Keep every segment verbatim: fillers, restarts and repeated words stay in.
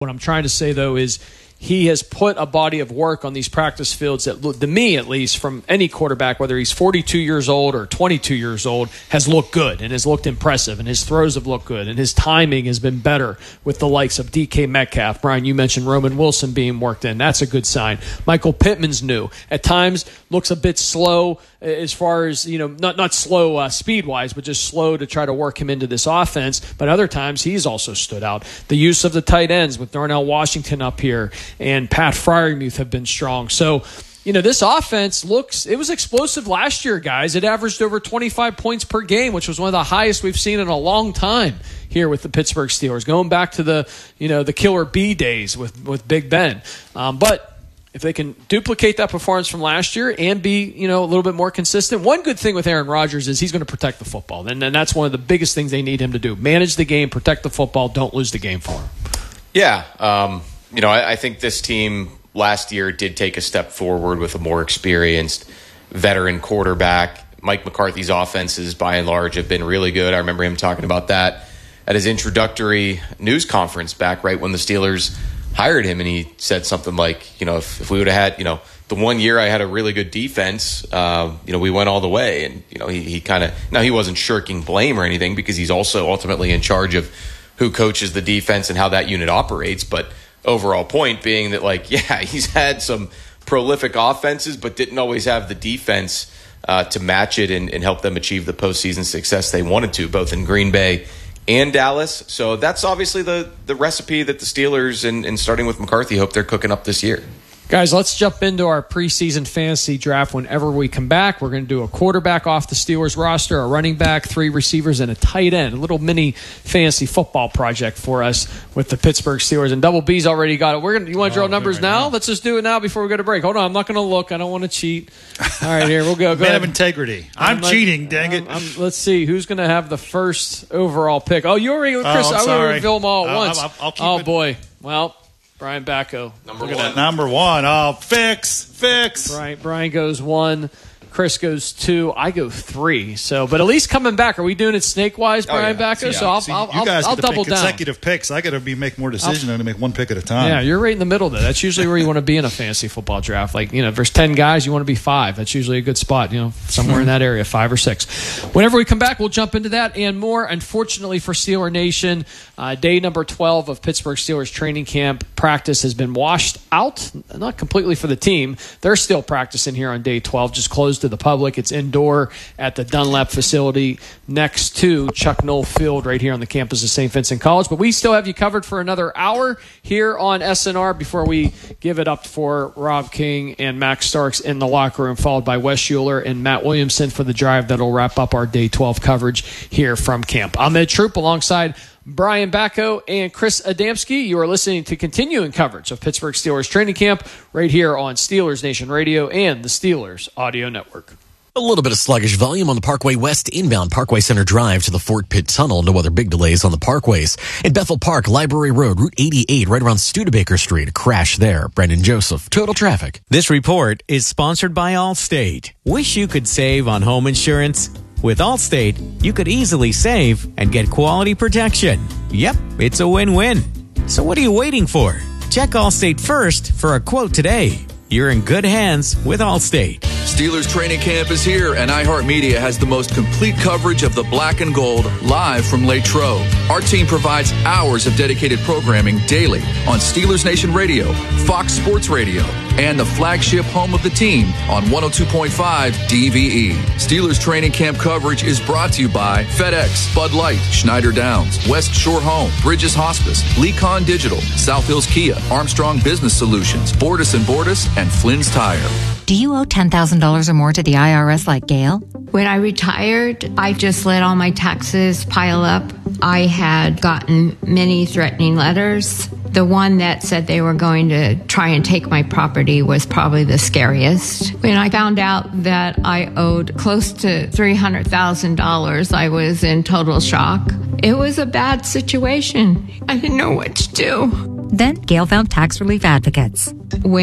What I'm trying to say, though, is he has put a body of work on these practice fields that, to me at least, from any quarterback, whether he's forty-two years old or twenty-two years old, has looked good and has looked impressive, and his throws have looked good, and his timing has been better with the likes of D K Metcalf. Brian, you mentioned Roman Wilson being worked in. That's a good sign. Michael Pittman's new. At times, looks a bit slow as far as, you know, not, not slow uh, speed-wise, but just slow to try to work him into this offense. But other times, he's also stood out. The use of the tight ends with Darnell Washington up here and Pat Freiermuth have been strong. So, you know, this offense looks, it was explosive last year, guys. It averaged over twenty-five points per game, which was one of the highest we've seen in a long time here with the Pittsburgh Steelers, going back to the, you know, the Killer B days with, with Big Ben. Um, but if they can duplicate that performance from last year and be, you know, a little bit more consistent, one good thing with Aaron Rodgers is he's going to protect the football. And, and that's one of the biggest things they need him to do. Manage the game, protect the football, don't lose the game for him. Yeah. Um, you know, I, I think this team last year did take a step forward with a more experienced veteran quarterback. Mike McCarthy's offenses, by and large, have been really good. I remember him talking about that at his introductory news conference back right when the Steelers hired him, and he said something like, you know, if, if we would have had, you know, the one year I had a really good defense, uh, you know, we went all the way. And, you know, he, he kind of, now he wasn't shirking blame or anything because he's also ultimately in charge of who coaches the defense and how that unit operates. But overall point being that, like, yeah, he's had some prolific offenses, but didn't always have the defense uh, to match it and, and help them achieve the postseason success they wanted to, both in Green Bay and Dallas. So that's obviously the, the recipe that the Steelers, and, and starting with McCarthy, hope they're cooking up this year. Guys, let's jump into our preseason fantasy draft whenever we come back. We're going to do a quarterback off the Steelers roster, a running back, three receivers, and a tight end. A little mini fantasy football project for us with the Pittsburgh Steelers. And Double B's already got it. We're gonna. You want to draw oh, numbers right now? now? Let's just do it now before we go to break. Hold on. I'm not going to look. I don't want to cheat. All right, here. We'll go. go Man ahead. of integrity. I'm, I'm cheating, like, dang it. I'm, I'm, let's see. Who's going to have the first overall pick? Oh, you already, Chris. Oh, I already reveal them all at uh, once. I'll, I'll keep oh, it. boy. Well, Brian Bacco. Number Look one. at that. Number one. Oh, fix, fix. Brian, Brian goes one. Chris goes two. I go three. So, but at least coming back. Are we doing it snake-wise, Brian oh, yeah. Bacco? Yeah. So I'll, See, I'll, you guys I'll, I'll get to double pick down. consecutive picks. I got to be make more decisions than to make one pick at a time. Yeah, you're right in the middle there. That's usually where you want to be in a fantasy football draft. Like, you know, if there's ten guys, you want to be five. That's usually a good spot, you know, somewhere in that area, five or six. Whenever we come back, we'll jump into that and more. Unfortunately for Steeler Nation, uh, day number twelve of Pittsburgh Steelers training camp practice has been washed out. Not completely for the team. They're still practicing here on day twelve, just closed to the public. It's indoor at the Dunlap facility next to Chuck Noll Field right here on the campus of Saint Vincent College. But we still have you covered for another hour here on S N R before we give it up for Rob King and Max Starks in the locker room, followed by Wes Schuler and Matt Williamson for the drive that'll wrap up our day twelve coverage here from camp. I'm Ed Troop alongside Brian Bacco and Chris Adamski. You are listening to continuing coverage of Pittsburgh Steelers training camp right here on Steelers Nation Radio and the Steelers Audio Network. A little bit of sluggish volume on the Parkway West inbound Parkway Center Drive to the Fort Pitt Tunnel. No other big delays on the parkways. In Bethel Park, Library Road, Route eighty-eight, right around Studebaker Street. A crash there. Brendan Joseph, Total Traffic. This report is sponsored by Allstate. Wish you could save on home insurance? With Allstate, you could easily save and get quality protection. Yep, it's a win-win. So what are you waiting for? Check Allstate first for a quote today. You're in good hands with Allstate. Steelers training camp is here, and iHeartMedia has the most complete coverage of the black and gold live from Latrobe. Our team provides hours of dedicated programming daily on Steelers Nation Radio, Fox Sports Radio, and the flagship home of the team on one oh two point five D V E. Steelers training camp coverage is brought to you by FedEx, Bud Light, Schneider Downs, West Shore Home, Bridges Hospice, Lecon Digital, South Hills Kia, Armstrong Business Solutions, Bordis and Bordis, and Flynn's Tire. Do you owe ten thousand dollars or more to the I R S like Gail? When I retired, I just let all my taxes pile up. I had gotten many threatening letters. The one that said they were going to try and take my property was probably the scariest. When I found out that I owed close to three hundred thousand dollars, I was in total shock. It was a bad situation. I didn't know what to do. Then Gail found Tax Relief Advocates.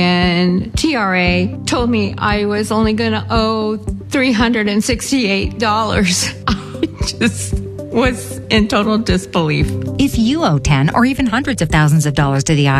When T R A told me I was only going to owe three hundred sixty-eight dollars, I just was in total disbelief. If you owe ten or even hundreds of thousands of dollars to the